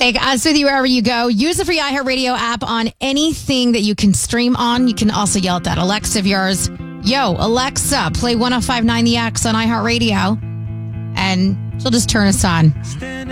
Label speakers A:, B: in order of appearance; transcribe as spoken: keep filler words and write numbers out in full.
A: Take us with you wherever you go. Use the free iHeartRadio app on anything that you can stream on. You can also yell at that Alexa of yours. Yo, Alexa, play one oh five point nine The X on iHeartRadio. And she'll just turn us on.